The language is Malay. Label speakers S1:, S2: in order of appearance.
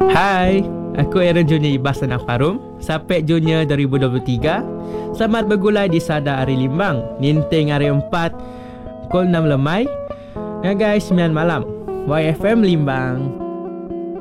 S1: Hai, aku Aaron Junior Ibas Tanah Farum, Sapek Junior 2023. Selamat bergulai di Sada Hari Limbang, Ninting Hari 4, pukul 6 lemai. Dan guys, 9 malam. YFM Limbang.